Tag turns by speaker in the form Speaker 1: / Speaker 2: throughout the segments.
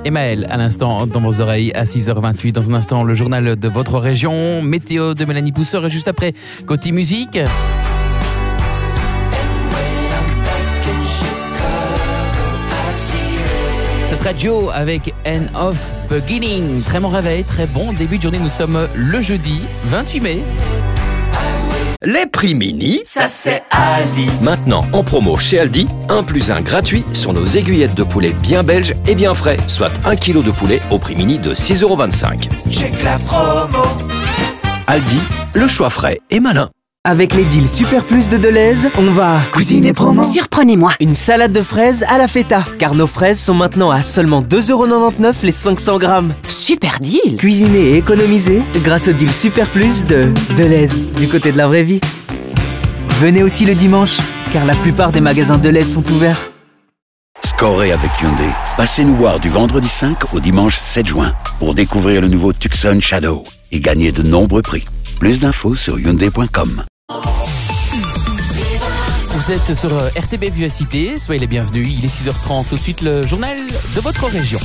Speaker 1: et Maël à l'instant dans vos oreilles à 6h28. Dans un instant, le journal de votre région, météo de Mélanie Pousseur et juste après, côté musique. Ce sera Joe avec End of Beginning. Très bon réveil, très bon début de journée. Nous sommes le jeudi 28 mai.
Speaker 2: Les prix mini,
Speaker 3: ça c'est Aldi.
Speaker 2: Maintenant en promo chez Aldi, 1 + 1 gratuit sur nos aiguillettes de poulet bien belges et bien frais, soit 1 kg de poulet au prix mini de 6,25 €.
Speaker 3: Check la promo.
Speaker 2: Aldi, le choix frais et malin.
Speaker 4: Avec les deals Super Plus de Deleuze, on va
Speaker 3: Cuisine et promo.
Speaker 5: Surprenez-moi.
Speaker 4: une salade de fraises à la feta, car nos fraises sont maintenant à seulement 2,99 € les 500 grammes.
Speaker 5: Super deal.
Speaker 4: Cuisiner et économiser grâce au deal Super Plus de Deleuze, du côté de la vraie vie. Venez aussi le dimanche, car la plupart des magasins Deleuze sont ouverts.
Speaker 6: Scorez avec Hyundai. Passez nous voir du vendredi 5 au dimanche 7 juin pour découvrir le nouveau Tucson Shadow et gagner de nombreux prix. Plus d'infos sur Hyundai.com.
Speaker 1: Vous êtes sur RTB Vivacité, soyez les bienvenus. Il est 6h30, tout de suite le journal de votre région.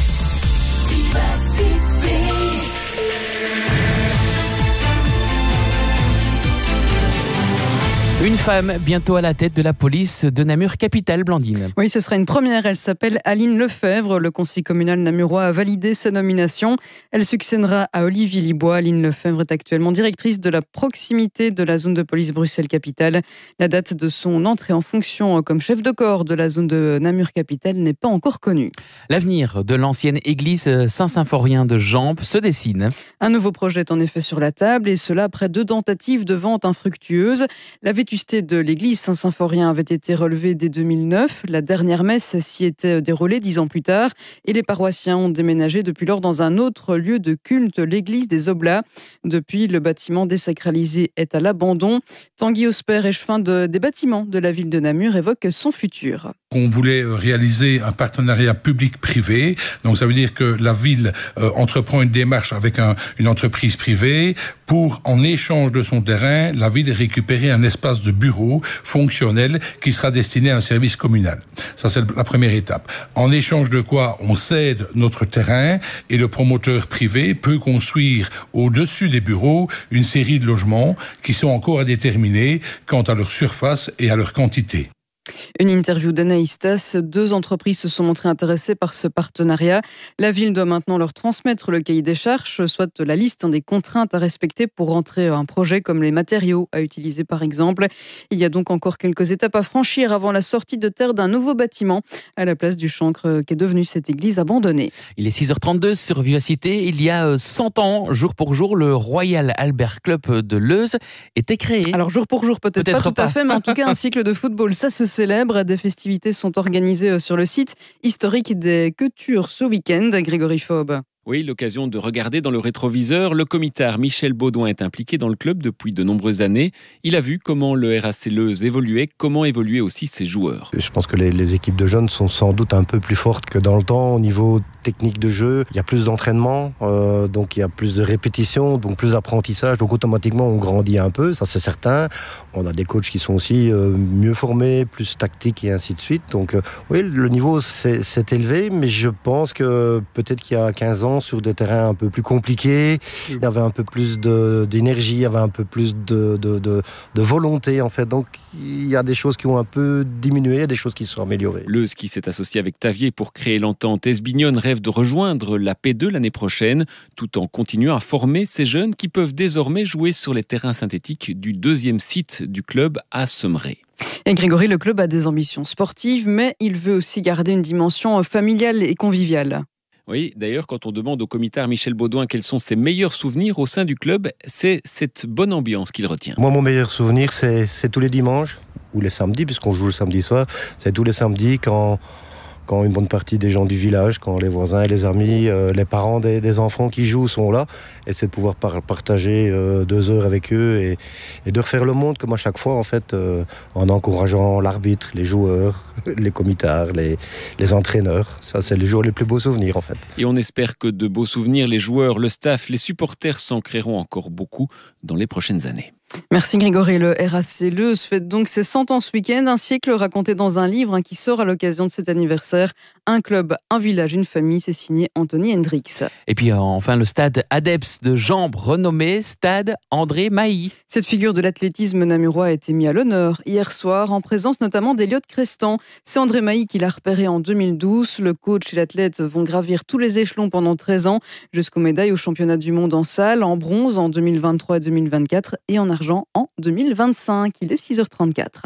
Speaker 1: Une femme bientôt à la tête de la police de Namur-Capitale, Blandine.
Speaker 7: Oui, ce sera une première. Elle s'appelle Aline Lefebvre. Le conseil communal namurois a validé sa nomination. Elle succédera à Olivier Libois. Aline Lefebvre est actuellement directrice de la proximité de la zone de police Bruxelles-Capitale. La date de son entrée en fonction comme chef de corps de la zone de Namur-Capitale n'est pas encore connue.
Speaker 1: L'avenir de l'ancienne église Saint-Symphorien de Jambes se dessine.
Speaker 7: Un nouveau projet est en effet sur la table et cela après 2 tentatives de vente infructueuses. La vétusté de l'église Saint-Symphorien avait été relevée dès 2009. La dernière messe s'y était déroulée 10 ans plus tard et les paroissiens ont déménagé depuis lors dans un autre lieu de culte, l'église des Oblats. Depuis, le bâtiment désacralisé est à l'abandon. Tanguy Osper, échevin des bâtiments de la ville de Namur, évoque son futur.
Speaker 8: On voulait réaliser un partenariat public-privé. Donc ça veut dire que la ville entreprend une démarche avec une entreprise privée pour, en échange de son terrain, la ville récupérer un espace de bureau fonctionnel qui sera destiné à un service communal. Ça, c'est la première étape. En échange de quoi on cède notre terrain et le promoteur privé peut construire au-dessus des bureaux une série de logements qui sont encore à déterminer quant à leur surface et à leur quantité.
Speaker 7: Une interview d'Anaïs Tass. 2 entreprises se sont montrées intéressées par ce partenariat. La ville doit maintenant leur transmettre le cahier des charges, soit la liste des contraintes à respecter pour rentrer un projet comme les matériaux à utiliser par exemple. Il y a donc encore quelques étapes à franchir avant la sortie de terre d'un nouveau bâtiment à la place du chancre qu'est devenue cette église abandonnée.
Speaker 1: Il est 6h32 sur Vivacité. Il y a 100 ans, jour pour jour, le Royal Albert Club de Leuze était créé.
Speaker 7: Alors jour pour jour, peut-être pas tout à fait, mais en tout cas un cycle de football, ça se célèbre. Des festivités sont organisées sur le site historique des Queutures ce week-end. Grégory Faube.
Speaker 9: Oui, l'occasion de regarder dans le rétroviseur. Le comitard Michel Baudouin est impliqué dans le club depuis de nombreuses années. Il a vu comment le RAC Leuze évoluait, comment évoluaient aussi ses joueurs.
Speaker 10: Je pense que les équipes de jeunes sont sans doute un peu plus fortes que dans le temps au niveau technique de jeu. Il y a plus d'entraînement, donc il y a plus de répétitions, donc plus d'apprentissage. Donc automatiquement, on grandit un peu, ça c'est certain. On a des coachs qui sont aussi mieux formés, plus tactiques et ainsi de suite. Donc oui, le niveau s'est élevé, mais je pense que peut-être qu'il y a 15 ans, sur des terrains un peu plus compliqués, il y avait un peu plus d'énergie, il y avait un peu plus de volonté en fait. Donc il y a des choses qui ont un peu diminué, il y a des choses qui se sont améliorées.
Speaker 9: Leuze, qui s'est associé avec Tavier pour créer l'entente Esbignone, rêve de rejoindre la P2 l'année prochaine, tout en continuant à former ces jeunes qui peuvent désormais jouer sur les terrains synthétiques du 2e site du club à Sommeray.
Speaker 7: Et Grégory, le club a des ambitions sportives, mais il veut aussi garder une dimension familiale et conviviale.
Speaker 9: Oui, d'ailleurs, quand on demande au comitard Michel Baudouin quels sont ses meilleurs souvenirs au sein du club, c'est cette bonne ambiance qu'il retient.
Speaker 10: Moi, mon meilleur souvenir, c'est tous les dimanches, ou les samedis, puisqu'on joue le samedi soir, c'est tous les samedis quand une bonne partie des gens du village, quand les voisins et les amis, les parents des enfants qui jouent sont là, et c'est de pouvoir partager 2 heures avec eux et de refaire le monde comme à chaque fois en fait, en encourageant l'arbitre, les joueurs, les comitards, les entraîneurs. Ça, c'est les jours les plus beaux souvenirs en fait.
Speaker 9: Et on espère que de beaux souvenirs, les joueurs, le staff, les supporters s'en créeront encore beaucoup dans les prochaines années.
Speaker 7: Merci Grégory. Le RAC Leuze fête donc ses 100 ans ce week-end, un siècle raconté dans un livre qui sort à l'occasion de cet anniversaire. Un club, un village, une famille, c'est signé Anthony Hendricks.
Speaker 1: Et puis enfin le stade Adeps de Jambes, renommé Stade André Mailly.
Speaker 7: Cette figure de l'athlétisme namurois a été mise à l'honneur hier soir, en présence notamment d'Eliott Crestan. C'est André Mailly qui l'a repéré en 2012. Le coach et l'athlète vont gravir tous les échelons pendant 13 ans, jusqu'aux médailles au championnat du monde en salle, en bronze en 2023 et 2024 et en argent en 2025. Il est 6h34.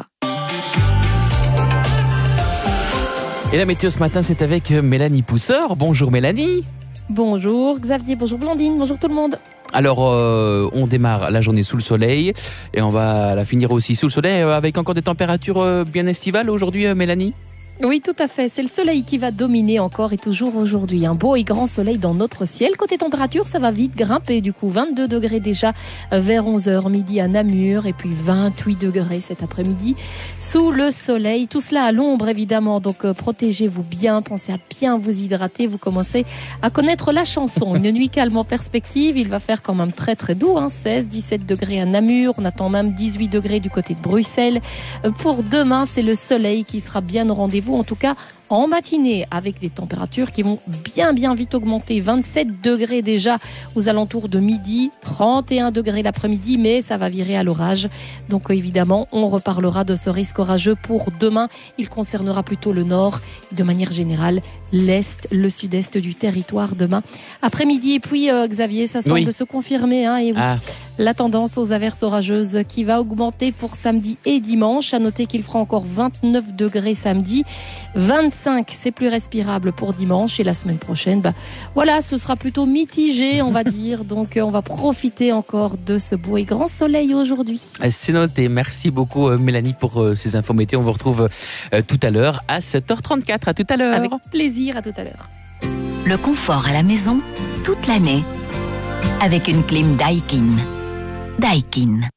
Speaker 1: Et la météo ce matin, c'est avec Mélanie Pousseur. Bonjour Mélanie.
Speaker 5: Bonjour Xavier, bonjour Blandine, bonjour tout le monde.
Speaker 1: Alors, on démarre la journée sous le soleil et on va la finir aussi sous le soleil avec encore des températures bien estivales aujourd'hui, Mélanie.
Speaker 5: Oui, tout à fait. C'est le soleil qui va dominer encore et toujours aujourd'hui. Un beau et grand soleil dans notre ciel. Côté température, ça va vite grimper. Du coup, 22 degrés déjà vers 11h midi à Namur et puis 28 degrés cet après-midi sous le soleil. Tout cela à l'ombre, évidemment. Donc, protégez-vous bien. Pensez à bien vous hydrater. Vous commencez à connaître la chanson. Une nuit calme en perspective. Il va faire quand même très, très doux. 16, 17 degrés à Namur. On attend même 18 degrés du côté de Bruxelles. Pour demain, c'est le soleil qui sera bien au rendez-vous. En tout cas, en matinée, avec des températures qui vont bien vite augmenter. 27 degrés déjà aux alentours de midi, 31 degrés l'après-midi, mais ça va virer à l'orage. Donc évidemment, on reparlera de ce risque orageux pour demain. Il concernera plutôt le nord et de manière générale l'est, le sud-est du territoire demain après-midi. Et puis Xavier, ça semble se confirmer. Et oui. La tendance aux averses orageuses qui va augmenter pour samedi et dimanche. À noter qu'il fera encore 29 degrés samedi, 25 c'est plus respirable pour dimanche, et la semaine prochaine, voilà, ce sera plutôt mitigé, on va dire. Donc on va profiter encore de ce beau et grand soleil aujourd'hui.
Speaker 1: C'est noté. Merci beaucoup Mélanie pour ces infos météo. On vous retrouve tout à l'heure à 7h34. À tout à l'heure.
Speaker 5: Avec plaisir, à tout à l'heure.
Speaker 11: Le confort à la maison toute l'année avec une clim Daikin. Daikin.